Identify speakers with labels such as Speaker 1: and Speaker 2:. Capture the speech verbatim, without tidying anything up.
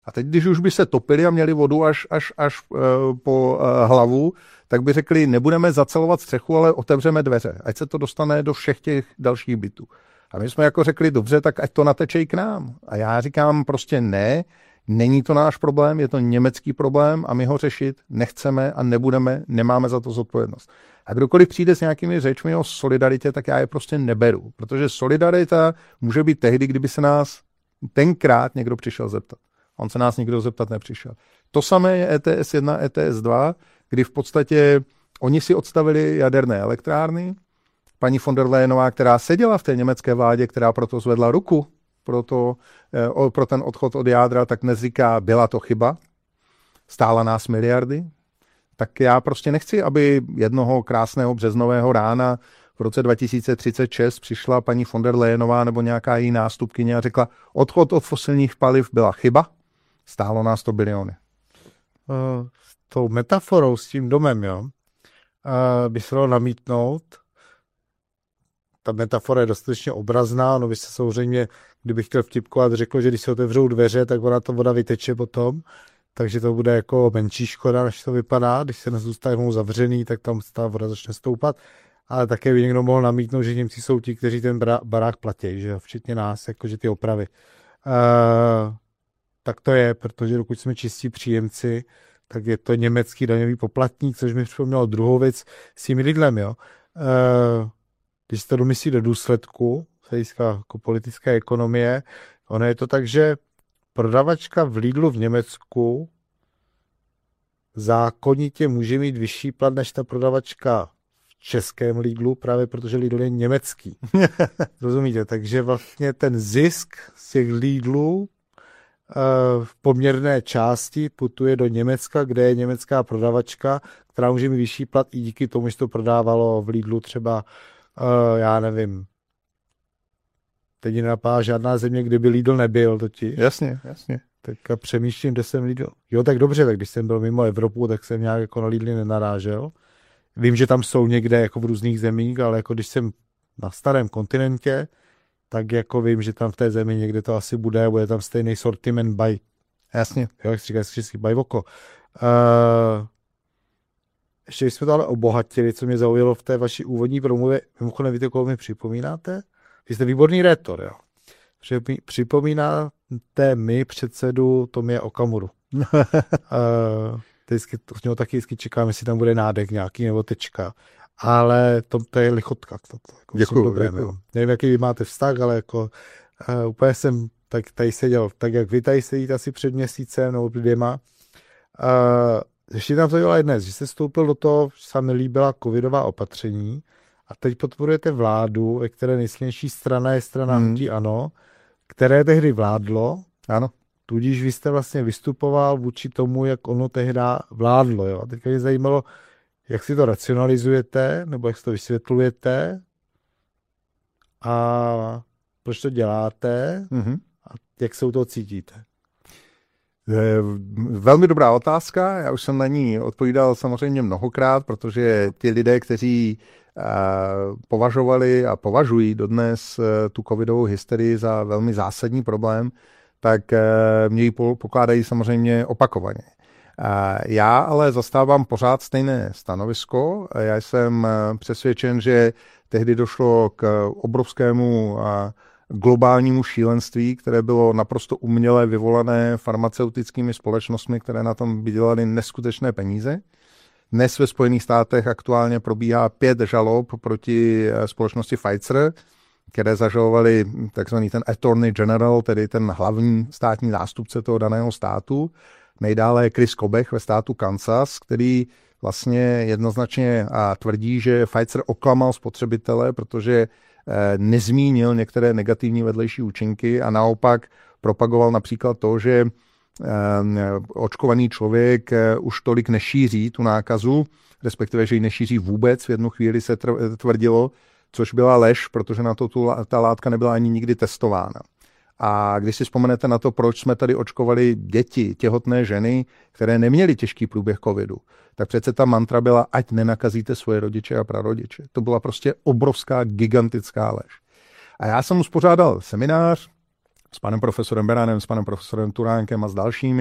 Speaker 1: A teď, když už by se topili a měli vodu až, až, až uh, po uh, hlavu, tak by řekli, nebudeme zacelovat střechu, ale otevřeme dveře. Ať se to dostane do všech těch dalších bytů. A my jsme jako řekli, dobře, tak ať to nateče i k nám. A já říkám prostě ne, není to náš problém, je to německý problém a my ho řešit nechceme a nebudeme, nemáme za to zodpovědnost. A kdokoliv přijde s nějakými řečmi o solidaritě, tak já je prostě neberu. Protože solidarita může být tehdy, kdyby se nás tenkrát někdo přišel zeptat. On se nás nikdo zeptat nepřišel. To samé je E T S jedna, E T S dva, kdy v podstatě oni si odstavili jaderné elektrárny. Paní von der Leyenová, která seděla v té německé vládě, která proto zvedla ruku pro, to, pro ten odchod od jádra, tak dnes říká, byla to chyba, stála nás miliardy. Tak já prostě nechci, aby jednoho krásného březnového rána v roce dva tisíce třicet šest přišla paní von der Leyenová nebo nějaká její nástupkyně a řekla, odchod od fosilních paliv byla chyba, stálo nás to biliony.
Speaker 2: Uh, s tou metaforou, s tím domem, jo, uh, by se dalo namítnout. Ta metafora je dostatečně obrazná, no by se samozřejmě, kdybych chtěl vtipkovat, řekl, že když se otevřou dveře, tak ona ta voda vyteče potom, takže to bude jako menší škoda, než to vypadá. Když se nezůstanou zavřený, tak tam ta voda začne stoupat. Ale také by někdo mohl namítnout, že Němci jsou ti, kteří ten barák platí, že včetně nás, jakože ty opravy. Uh, tak to je, protože dokud jsme čistí příjemci, tak je to německý daňový poplatník, což mi připomnělo druhou věc s tím Lidlem, jo. Uh, když se to domyslí do důsledku, z hlediska jako politické ekonomie, ono je to tak, že prodavačka v Lidlu v Německu zákonitě může mít vyšší plat než ta prodavačka v českém Lidlu, právě protože Lidl je německý. Rozumíte? Takže vlastně ten zisk z těch Lidlů v poměrné části putuje do Německa, kde je německá prodavačka, která může mít vyšší plat i díky tomu, že to prodávalo v Lidlu třeba, já nevím, teď nenapadá žádná země, kde by Lidl nebyl totiž.
Speaker 1: Jasně, jasně.
Speaker 2: Tak a přemýšlím, kde jsem Lidl. Jo, tak dobře, tak když jsem byl mimo Evropu, tak jsem nějak jako na Lidly nenarážel. Vím, že tam jsou někde jako v různých zemích, ale jako když jsem na starém kontinentě, tak jako vím, že tam v té zemi někde to asi bude, bude tam stejný sortiment by.
Speaker 1: Jasně.
Speaker 2: Jo, jak se říká český, by oko. Uh, ještě jsme to ale obohatili, co mě zaujalo v té vaší úvodní promluvě. Mimochodem, víte, koho mi připomínáte? Vy jste výborný rétor, jo. Připomínáte mi předsedu Tomia Okamuru. uh, vždycky, to z něho taky vždycky čekám, jestli tam bude nádech nějaký nebo tečka. Ale to, to je lichotka. To, to, jako
Speaker 1: děkuju,
Speaker 2: dobré,
Speaker 1: děkuju.
Speaker 2: Nevím, jaký vy máte vztah, ale jako uh, úplně jsem tak tady seděl, tak jak vy tady sedíte asi před měsícem nebo dvěma. Uh, ještě tam to dělá dnes, že jste vstoupil do toho, že se mi líbila covidová opatření a teď podporujete vládu, ve které nejsilnější strana je strana
Speaker 1: hmm.
Speaker 2: hnutí ANO, které tehdy vládlo.
Speaker 1: Ano.
Speaker 2: Tudíž vy jste vlastně vystupoval vůči tomu, jak ono tehdy vládlo. Jo? A teďka mě zajímalo, jak si to racionalizujete, nebo jak si to vysvětlujete a proč to děláte
Speaker 1: Mm-hmm.
Speaker 2: a jak se u toho cítíte.
Speaker 1: Velmi dobrá otázka, já už jsem na ní odpovídal samozřejmě mnohokrát, protože ti lidé, kteří považovali a považují dodnes tu covidovou hysterii za velmi zásadní problém, tak mě ji pokládají samozřejmě opakovaně. Já ale zastávám pořád stejné stanovisko. Já jsem přesvědčen, že tehdy došlo k obrovskému globálnímu šílenství, které bylo naprosto uměle vyvolané farmaceutickými společnostmi, které na tom vydělaly neskutečné peníze. Dnes ve Spojených státech aktuálně probíhá pět žalob proti společnosti Pfizer, které zažalovali takzvaný ten Attorney General, tedy ten hlavní státní zástupce toho daného státu. Nejdále je Chris Kobach ve státu Kansas, který vlastně jednoznačně tvrdí, že Pfizer oklamal spotřebitele, protože nezmínil některé negativní vedlejší účinky a naopak propagoval například to, že očkovaný člověk už tolik nešíří tu nákazu, respektive, že ji nešíří vůbec. V jednu chvíli se tvrdilo, což byla lež, protože na to tu, ta látka nebyla ani nikdy testována. A když si vzpomenete na to, proč jsme tady očkovali děti, těhotné ženy, které neměly těžký průběh covidu, tak přece ta mantra byla, ať nenakazíte svoje rodiče a prarodiče. To byla prostě obrovská, gigantická lež. A já jsem uspořádal seminář s panem profesorem Beranem, s panem profesorem Turánkem a s dalšími.